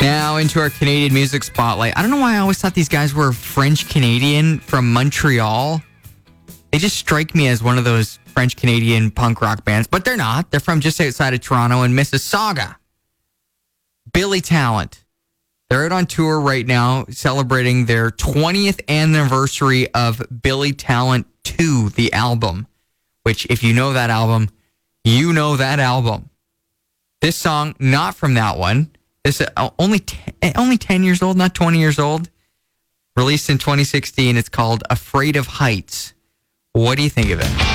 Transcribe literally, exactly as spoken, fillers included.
Now into our Canadian music spotlight. I don't know why I always thought these guys were French-Canadian from Montreal. They just strike me as one of those French-Canadian punk rock bands, but they're not. They're from just outside of Toronto and Mississauga. Billy Talent. They're out on tour right now celebrating their twentieth anniversary of Billy Talent two, the album, which if you know that album, you know that album. This song, not from that one. This uh, only ten, only ten years old, not twenty years old. Released in twenty sixteen. It's called Afraid of Heights. What do you think of it?